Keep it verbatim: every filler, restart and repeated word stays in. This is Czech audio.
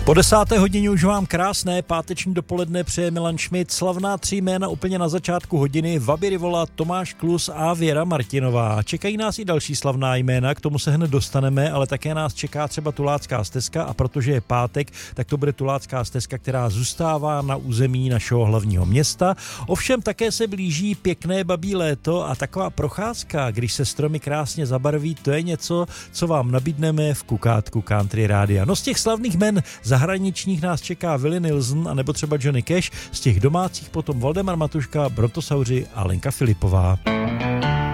Po desáté hodině už vám krásné páteční dopoledne přeje Milan Šmit. Slavná tři jména úplně na začátku hodiny: Vaby Rivola, Tomáš Klus a Věra Martinová. Čekají nás i další slavná jména, k tomu se hned dostaneme, ale také nás čeká třeba Tulácká stezka, a protože je pátek, tak to bude Tulácká stezka, která zůstává na území našeho hlavního města. Ovšem také se blíží pěkné babí léto a taková procházka, když se stromy krásně zabarví, to je něco, co vám nabídneme v Kukátku Country Rádia. No z těch slavných jmen zahraničních nás čeká Willie Nelson a nebo třeba Johnny Cash, z těch domácích potom Valdemar Matuška, Brontosauři a Lenka Filipová.